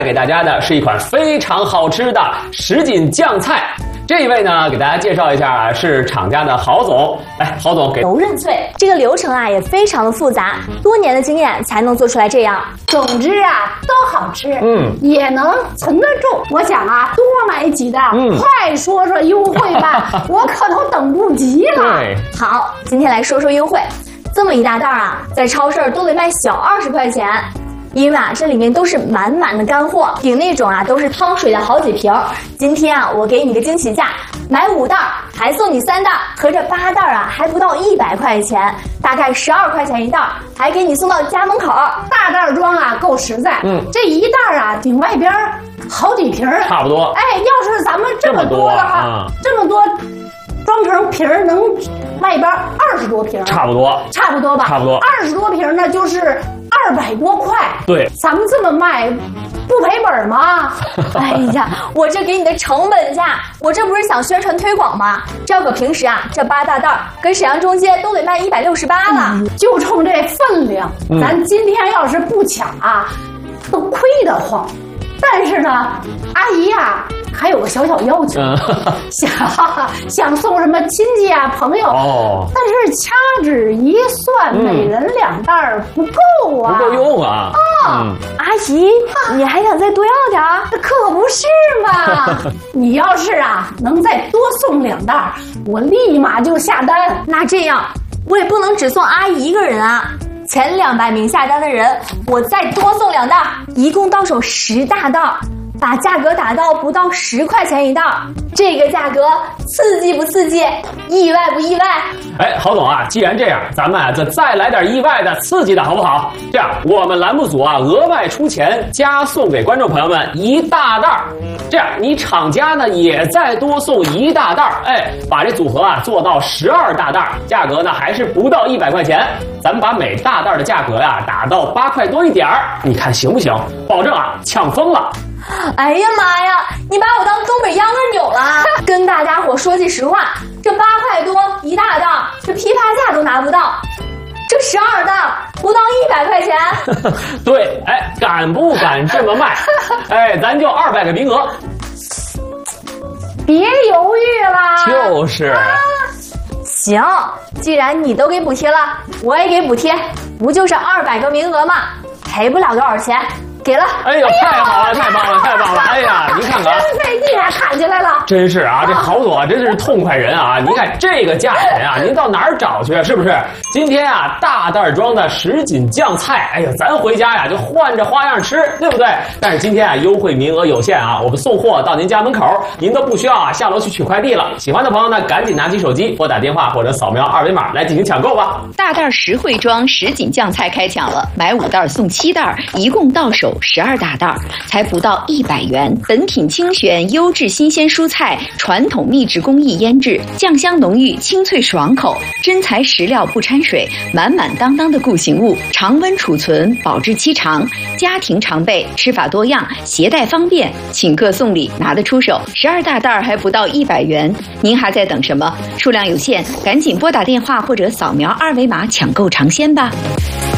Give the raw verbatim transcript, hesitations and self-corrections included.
给大家的是一款非常好吃的什锦酱菜。这一位呢，给大家介绍一下，是厂家的郝总。哎，郝总给柔韧脆，这个流程啊也非常的复杂，多年的经验才能做出来这样。 总之啊，都好吃， 嗯， 也能存得住。我想啊，多买几袋，嗯，快说说优惠吧，我可都等不及了。 对， 好，今天来说说优惠。这么一大袋啊，在超市都得卖小二十块钱。因为啊，这里面都是满满的干货，顶那种啊都是汤水的好几瓶。今天啊，我给你个惊喜价，买五袋还送你三袋，合着八袋啊，还不到一百块钱，大概十二块钱一袋，还给你送到家门口。 大袋装啊，够实在。嗯，这一袋啊，顶外边好几瓶， 差不多。 哎，要是咱们这么多的话，这么多。装成瓶儿能外边二十多瓶， 差不多， 差不多吧， 差不多。 二十多瓶呢，就是二百多块。 对， 咱们这么卖，不赔本吗？ 哎呀，我这给你的成本价，我这不是想宣传推广吗？这要搁平时啊，这八大袋跟沈阳中街都得卖一百六十八了。 嗯，就冲这分量，嗯，咱今天要是不抢啊，都亏得慌。但是呢，阿姨呀，啊，还有个小小要求，嗯，想想送什么亲戚啊朋友，哦，但是掐指一算，嗯，每人两袋不够啊， 不够用啊。 哦，嗯，阿姨，啊，你还想再多要点儿？ 可不是嘛！你要是啊能再多送两袋，我立马就下单。 那这样，我也不能只送阿姨一个人啊。前两百名下单的人，我再多送两袋，一共到手十大袋，把价格打到不到十块钱一袋。这个价格刺激不刺激？意外不意外？ 哎，郝总啊，既然这样，咱们啊就再来点意外的、刺激的，好不好？这样，我们栏目组啊额外出钱加送给观众朋友们一大袋。这样，你厂家呢也再多送一大袋，哎，把这组合啊做到十二大袋，价格呢还是不到一百块钱。咱们把每大袋的价格呀、啊、打到八块多一点儿，你看行不行？保证啊抢疯了！ 哎呀妈呀，你把我当东北秧歌扭了！跟大家伙说句实话，这八块多一大袋，这批发价都拿不到，这十二袋不到一百块钱。 对，哎，敢不敢这么卖？哎，咱就二百个名额。 别犹豫了。 就是。啊， 行，既然你都给补贴了，我也给补贴，不就是二百个名额吗？赔不了多少钱。给了， 哎呦，太好了，太棒了，太棒了！哎呀，你看看， 真费劲啊，砍下来了。 真是啊，这郝总啊，真是痛快人啊！你看这个价钱啊，您到哪儿找去？是不是？今天啊，大袋装的什锦酱菜，哎呀，咱回家呀就换着花样吃，对不对？但是今天啊，优惠名额有限啊，我们送货到您家门口，您都不需要啊下楼去取快递了。喜欢的朋友呢，赶紧拿起手机拨打电话或者扫描二维码来进行抢购吧。 大袋实惠装什锦酱菜开抢了，买五袋送七袋，一共到手十二大袋，才不到一百元。本品精选优质新鲜蔬菜，传统秘制工艺腌制，酱香浓郁，清脆爽口，真材实料不掺水，满满当当的固形物，常温储存，保质期长，家庭常备，吃法多样，携带方便，请客送礼拿得出手。十二大袋还不到一百元，您还在等什么？数量有限，赶紧拨打电话或者扫描二维码抢购尝鲜吧。